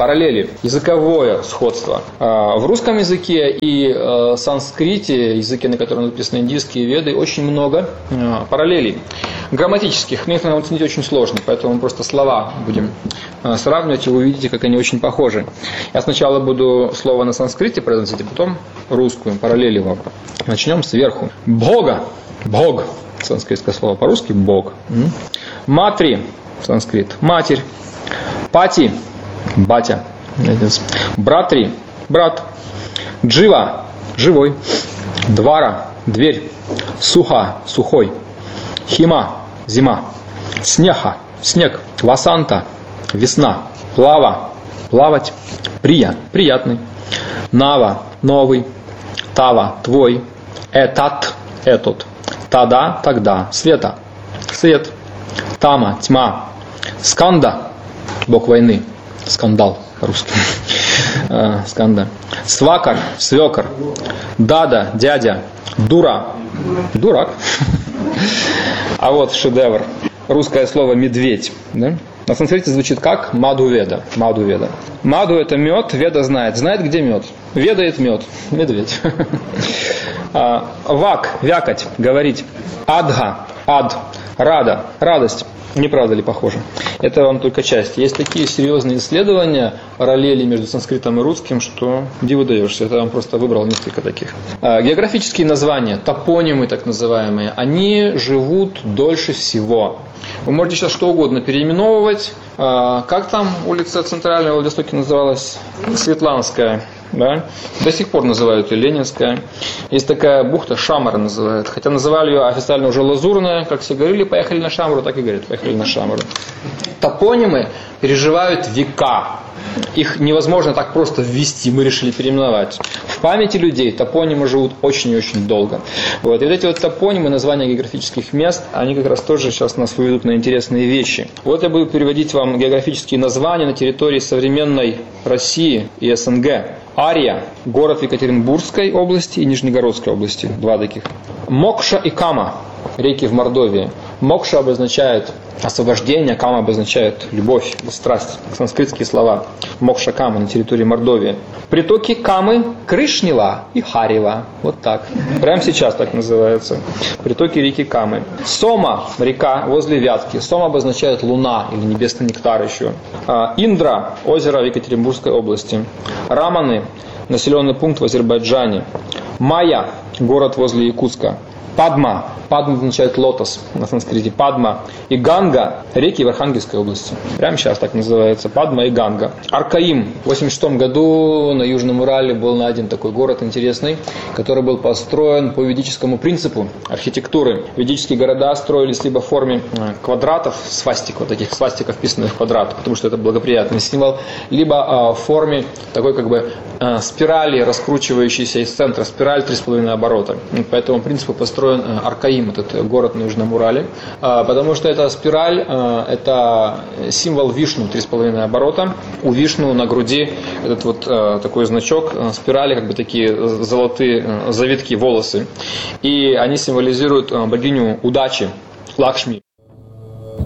параллели, языковое сходство. В русском языке и санскрите, языке, на котором написаны индийские веды, очень много параллелей грамматических. Но их надо оценить очень сложно, поэтому мы просто слова будем сравнивать, и вы увидите, как они очень похожи. Я сначала буду слово на санскрите произносить, а потом русскую, параллели вам. Начнем сверху. Бога. Бог. Санскритское слово по-русски Бог. Матри. Санскрит. Матерь. Пати. Батя. Братри. Брат. Джива. Живой. Двара. Дверь. Суха. Сухой. Хима. Зима. Снеха. Снег. Васанта. Весна. Плава. Плавать. Прия. Приятный. Нава. Новый. Тава. Твой. Этат. Этот. Тада. Тогда. Света. Свет. Тама. Тьма. Сканда. Бог войны. Скандал. Русский. Сканда. Свакар. Свекор. Дада. Дядя. Дура. Дурак. А вот шедевр. Русское слово медведь. Да? На санскрите звучит как Мадху-веда. Мадху-веда. Мадху — это мед, веда знает. Знает, где мед. Ведает мед. Медведь. Вак, вякать, говорить. Адха, ад, рада, радость. Не правда ли похоже? Это вам только часть. Есть такие серьезные исследования, параллели между санскритом и русским, что диву даешься. Это я вам просто выбрал несколько таких. Географические названия, топонимы так называемые, они живут дольше всего. Вы можете сейчас что угодно переименовывать. Как там улица Центральная в Владивостоке называлась? Светланская. Да? До сих пор называют ее Ленинская. Есть такая бухта, Шамара называют. Хотя называли ее официально уже Лазурная. Как все говорили, поехали на Шамару, так и говорят, поехали на Шамару. Топонимы переживают века. Их невозможно так просто ввести, мы решили переименовать. В памяти людей топонимы живут очень и очень долго. Вот. И вот эти вот топонимы, названия географических мест, они как раз тоже сейчас нас выведут на интересные вещи. Вот я буду переводить вам географические названия на территории современной России и СНГ. Ария, город в Екатеринбургской области и Нижнегородской области, два таких. Мокша и Кама, реки в Мордовии. Мокша обозначает освобождение, Кама обозначает любовь, страсть. Санскритские слова. Мокша Кама на территории Мордовии. Притоки Камы, Кришнила и Харева. Вот так. Прямо сейчас так называется. Притоки реки Камы. Сома, река возле Вятки. Сома обозначает луна или небесный нектар еще. Индра, озеро в Екатеринбургской области. Раманы, населенный пункт в Азербайджане. Майя, город возле Якутска. Падма. Падма означает лотос на санскрите. Падма. И Ганга. Реки в Архангельской области. Прямо сейчас так называется. Падма и Ганга. Аркаим. В 1986 году на Южном Урале был найден такой город интересный, который был построен по ведическому принципу архитектуры. Ведические города строились либо в форме квадратов, свастик, вот таких свастиков, вписанных в квадрат, потому что это благоприятный символ, либо в форме такой как бы спирали, раскручивающейся из центра. Спираль 3,5 оборота. По этому принципу построен Аркаим, этот город на Южном Урале, потому что эта спираль, это символ Вишну, 3,5 оборота. У Вишну на груди этот вот такой значок спирали, как бы такие золотые завитки волосы. И они символизируют богиню удачи, Лакшми.